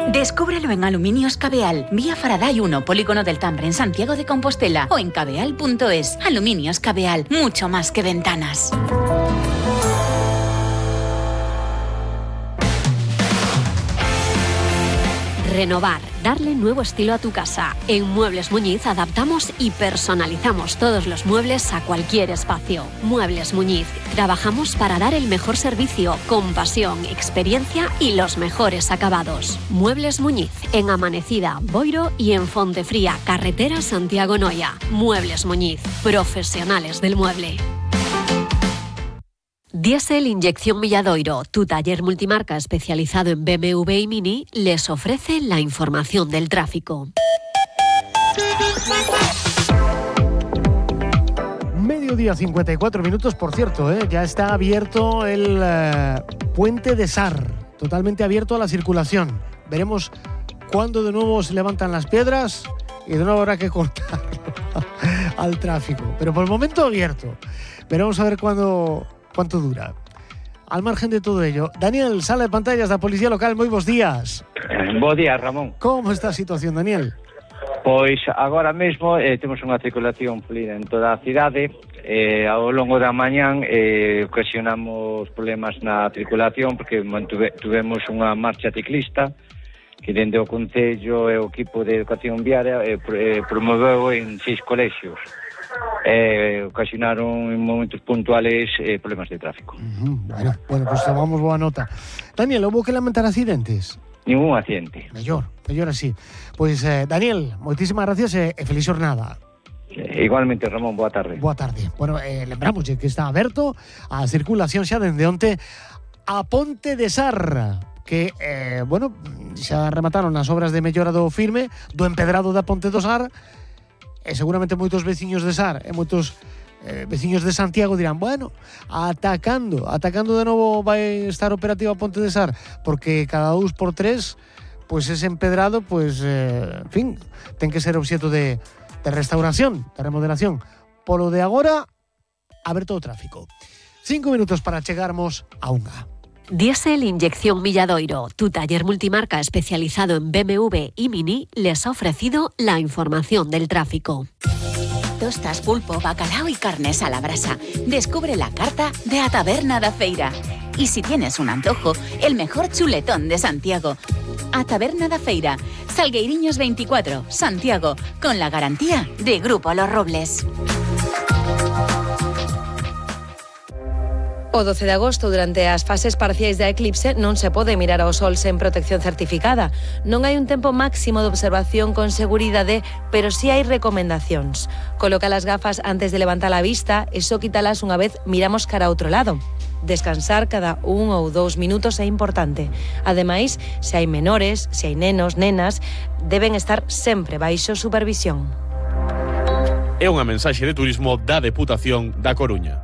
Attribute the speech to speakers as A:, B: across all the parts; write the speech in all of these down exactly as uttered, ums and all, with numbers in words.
A: Descúbrelo en Aluminios Cabeal, vía Faraday uno, Polígono del Tambre, en Santiago de Compostela, o en cabeal punto es. Aluminios Cabeal, mucho más que ventanas.
B: Renovar, darle nuevo estilo a tu casa. En Muebles Muñiz adaptamos y personalizamos todos los muebles a cualquier espacio. Muebles Muñiz, trabajamos para dar el mejor servicio, con pasión, experiencia y los mejores acabados. Muebles Muñiz, en Amanecida, Boiro y en Fontefría, carretera Santiago-Noia. Muebles Muñiz, profesionales del mueble. Diesel Inyección Milladoiro, tu taller multimarca especializado en B M W y Mini, les ofrece la información del tráfico.
C: Mediodía, cincuenta y cuatro minutos, por cierto, ¿eh? Ya está abierto el eh, puente de Sar, totalmente abierto a la circulación. Veremos cuándo de nuevo se levantan las piedras y de nuevo habrá que cortar al tráfico. Pero por el momento abierto. Veremos a ver cuándo... ¿Cuánto dura? Al margen de todo ello, Daniel, sala de pantallas da Policía Local, moi bons días.
D: Bos días, Ramón.
C: Como está a situación, Daniel?
D: Pois agora mesmo eh, temos unha circulación fluida en toda a cidade. Eh, ao longo da mañán eh, ocasionamos problemas na circulación porque mantuve, tuvemos unha marcha ciclista que dende o Concello e o equipo de educación viaria eh, eh, promoveu en seis colexios. Eh, ocasionaron en momentos puntuales eh, problemas de tráfico.
C: Uh-huh, bueno, bueno, pues tomamos boa nota. Daniel, houbo que lamentar accidentes?
D: Ningún accidente.
C: Mellor, mellor así. Pois, eh, Daniel, moitísimas gracias e, e feliz jornada.
D: Eh, igualmente, Ramón, boa tarde.
C: Boa tarde. Bueno, eh, lembramos que está aberto a circulación xa dende onte a Ponte de Sar, que, eh, bueno, xa remataron as obras de mellora do firme, do empedrado da Ponte do Sar. E seguramente moitos veciños de Sar e moitos eh, veciños de Santiago dirán, bueno, atacando, atacando de novo vai estar operativa a Ponte de Sar, porque cada dous por tres, pois ese empedrado, pois, eh, en fin, ten que ser obxeto de, de restauración, de remodelación. Polo de agora, aberto o tráfico. Cinco minutos para chegarmos a Unga.
B: Diesel Inyección Milladoiro, tu taller multimarca especializado en B M W y Mini, les ha ofrecido la información del tráfico.
A: Tostas, pulpo, bacalao y carnes a la brasa. Descubre la carta de A Taberna da Feira. Y si tienes un antojo, el mejor chuletón de Santiago. A Taberna da Feira, Salgueiriños veinticuatro, Santiago, con la garantía de Grupo Los Robles.
E: O doce de agosto, durante as fases parciais da eclipse, non se pode mirar ao sol sen protección certificada. Non hai un tempo máximo de observación con seguridade, pero sí hai recomendacións. Coloca as gafas antes de levantar a vista e só quítalas unha vez miramos cara a outro lado. Descansar cada un ou dous minutos é importante. Ademais, se hai menores, se hai nenos, nenas, deben estar sempre baixo supervisión.
F: É unha mensaxe de turismo da Deputación da Coruña.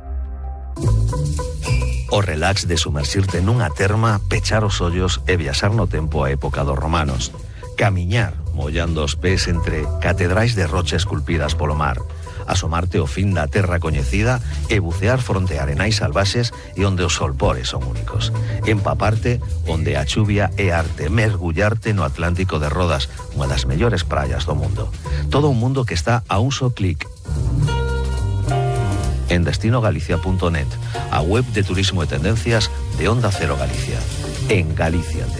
G: O relax de sumersirte nunha terma, pechar os ollos e viaxar no tempo á época dos romanos. Camiñar, mollando os pés entre catedrais de rocha esculpidas polo mar. Asomarte ao fin da terra coñecida e bucear fronte a arenais salvaxes e onde os solpores son únicos. Empaparte onde a chuvia é arte. Mergullarte no Atlántico de Rodas, unha das mellores praias do mundo. Todo un mundo que está a un só clic. En destino galicia punto net, a web de turismo e tendencias de Onda Cero Galicia. En Galíciate.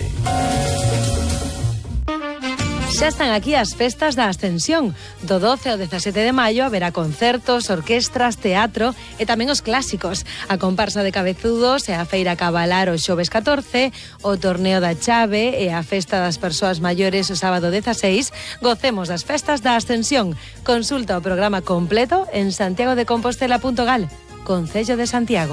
E: Xa están aquí as festas da Ascensión. Do doce ao dezasete de maio haberá concertos, orquestras, teatro e tamén os clásicos. A comparsa de cabezudos e a feira cabalar o xoves catorce, o torneo da chave e a festa das persoas maiores o sábado dezaseis. Gocemos das festas da Ascensión. Consulta o programa completo en santiago de compostela punto gal. Concello de Santiago.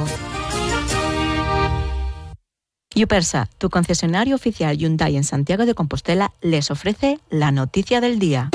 H: Yupersa, tu concesionario oficial Hyundai en Santiago de Compostela, les ofrece la noticia del día.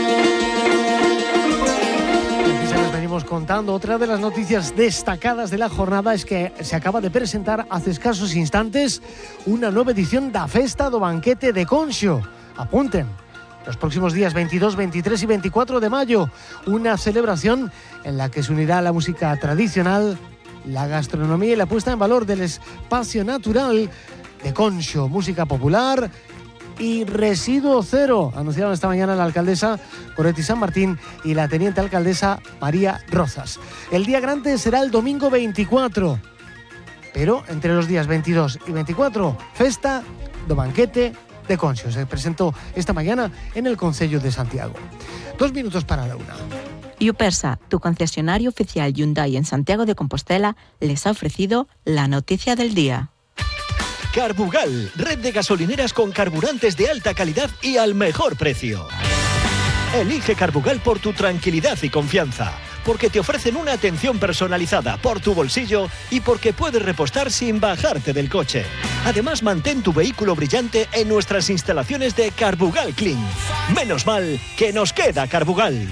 C: Aquí se les venimos contando. Otra de las noticias destacadas de la jornada es que se acaba de presentar hace escasos instantes una nueva edición da Festa do Banquete de Conxo. Apunten, los próximos días veintidós, veintitrés y veinticuatro de mayo, una celebración en la que se unirá la música tradicional, la gastronomía y la puesta en valor del espacio natural de Conxo, música popular y residuo cero. Anunciaron esta mañana la alcaldesa Goretti San Martín y la teniente alcaldesa María Rozas. El día grande será el domingo veinticuatro, pero entre los días veintidós y veinticuatro, festa do banquete de Conxo. Se presentó esta mañana en el Concello de Santiago. Dos minutos para la una.
H: Yupersa, tu concesionario oficial Hyundai en Santiago de Compostela, les ha ofrecido la noticia del día.
I: Carbugal, red de gasolineras con carburantes de alta calidad y al mejor precio. Elige Carbugal por tu tranquilidad y confianza, porque te ofrecen una atención personalizada por tu bolsillo y porque puedes repostar sin bajarte del coche. Además, mantén tu vehículo brillante en nuestras instalaciones de Carbugal Clean. Menos mal que nos queda Carbugal.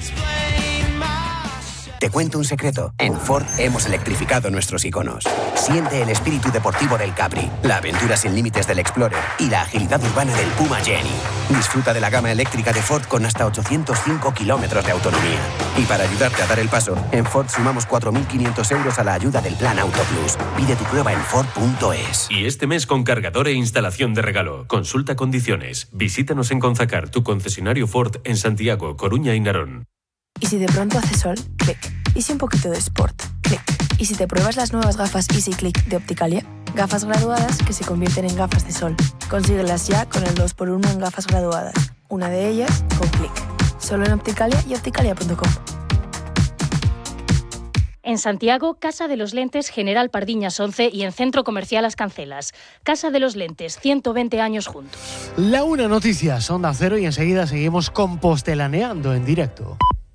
J: Te cuento un secreto. En Ford hemos electrificado nuestros iconos. Siente el espíritu deportivo del Capri, la aventura sin límites del Explorer y la agilidad urbana del Puma Jenny. Disfruta de la gama eléctrica de Ford con hasta ochocientos cinco kilómetros de autonomía. Y para ayudarte a dar el paso, en Ford sumamos cuatro mil quinientos euros a la ayuda del Plan Auto Plus. Pide tu prueba en Ford punto es.
K: Y este mes con cargador e instalación de regalo. Consulta condiciones. Visítanos en Conzacar, tu concesionario Ford en Santiago, Coruña y Narón.
L: ¿Y si de pronto hace sol? Clic. ¿Y si un poquito de sport? Clic. ¿Y si te pruebas las nuevas gafas Easy Click de Opticalia? Gafas graduadas que se convierten en gafas de sol. Consíguelas ya con el dos por uno en gafas graduadas. Una de ellas con Clic. Solo en Opticalia y opticalia punto com.
M: En Santiago, Casa de los Lentes General Pardiñas once y en Centro Comercial Las Cancelas. Casa de los Lentes, ciento veinte años juntos.
C: La una Noticias, Onda Cero, y enseguida seguimos compostelaneando en directo.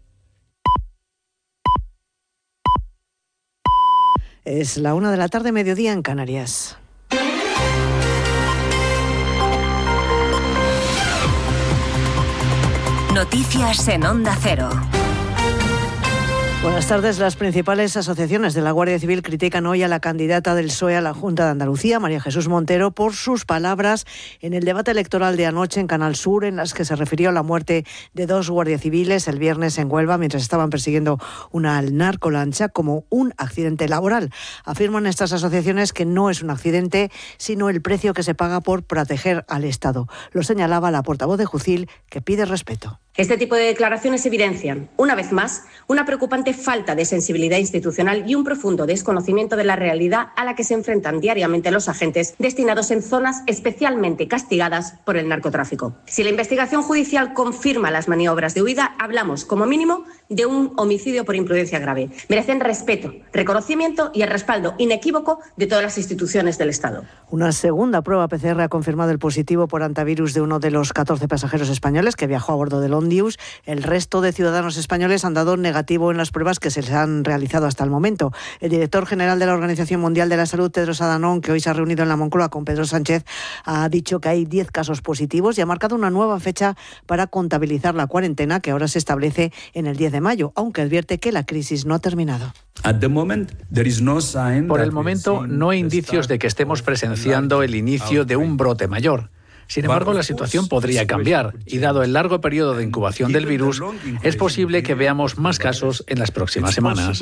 N: Es la una de la tarde, mediodía en Canarias.
O: Noticias en Onda Cero.
N: Buenas tardes. Las principales asociaciones de la Guardia Civil critican hoy a la candidata del P S O E a la Junta de Andalucía, María Jesús Montero, por sus palabras en el debate electoral de anoche en Canal Sur, en las que se refirió a la muerte de dos guardias civiles el viernes en Huelva mientras estaban persiguiendo una narcolancha como un accidente laboral. Afirman estas asociaciones que no es un accidente, sino el precio que se paga por proteger al Estado. Lo señalaba la portavoz de Jucil, que pide respeto.
P: Este tipo de declaraciones evidencian, una vez más, una preocupante falta de sensibilidad institucional y un profundo desconocimiento de la realidad a la que se enfrentan diariamente los agentes destinados en zonas especialmente castigadas por el narcotráfico. Si la investigación judicial confirma las maniobras de huida, hablamos, como mínimo, de un homicidio por imprudencia grave. Merecen respeto, reconocimiento y el respaldo inequívoco de todas las instituciones del Estado.
N: Una segunda prueba P C R ha confirmado el positivo por antivirus de uno de los catorce pasajeros españoles que viajó a bordo del Ondius. El resto de ciudadanos españoles han dado negativo en las pruebas que se les han realizado hasta el momento. El director general de la Organización Mundial de la Salud, Tedros Adhanom, que hoy se ha reunido en la Moncloa con Pedro Sánchez, ha dicho que hay diez casos positivos y ha marcado una nueva fecha para contabilizar la cuarentena, que ahora se establece en el diez de mayo, aunque advierte que la crisis no ha terminado.
Q: Por el momento, no hay indicios de que estemos presenciando el inicio de un brote mayor. Sin embargo, la situación podría cambiar y, dado el largo periodo de incubación del virus, es posible que veamos más casos en las próximas semanas.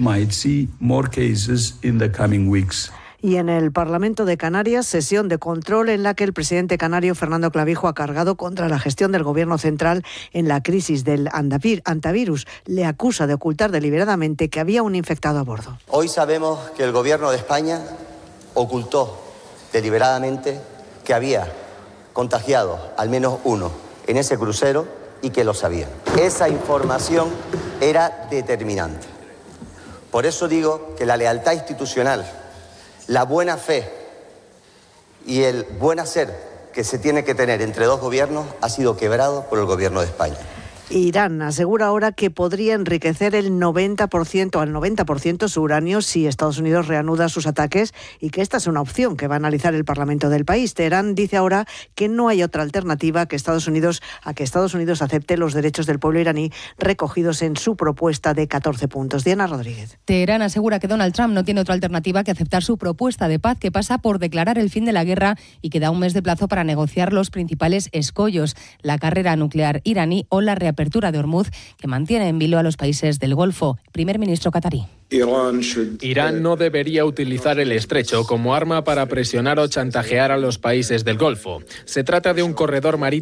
N: Y en el Parlamento de Canarias, sesión de control en la que el presidente canario Fernando Clavijo ha cargado contra la gestión del Gobierno central en la crisis del antivirus. Le acusa de ocultar deliberadamente que había un infectado a bordo.
R: Hoy sabemos que el Gobierno de España ocultó deliberadamente que había contagiado al menos uno en ese crucero y que lo sabían. Esa información era determinante. Por eso digo que la lealtad institucional, la buena fe y el buen hacer que se tiene que tener entre dos gobiernos ha sido quebrado por el Gobierno de España.
N: Irán asegura ahora que podría enriquecer el noventa por ciento al noventa por ciento su uranio si Estados Unidos reanuda sus ataques y que esta es una opción que va a analizar el Parlamento del país. Teherán dice ahora que no hay otra alternativa que Estados Unidos a que Estados Unidos acepte los derechos del pueblo iraní recogidos en su propuesta de catorce puntos. Diana Rodríguez.
S: Teherán asegura que Donald Trump no tiene otra alternativa que aceptar su propuesta de paz, que pasa por declarar el fin de la guerra y que da un mes de plazo para negociar los principales escollos, la carrera nuclear iraní o la reapertura reapertura de Hormuz, que mantiene en vilo a los países del Golfo. Primer ministro catarí.
T: Irán no debería utilizar el estrecho como arma para presionar o chantajear a los países del Golfo. Se trata de un corredor marítimo